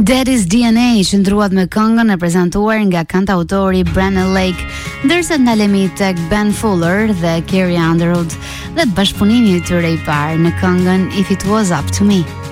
Daddy's DNA qëndruat me këngën e prezantuar nga kantautori Brennan Lake, ndërsa në limit tek Ben Fuller dhe Carrie Underwood dhe të bashkëpunimit të tyre i parë në këngën If It Was Up To Me.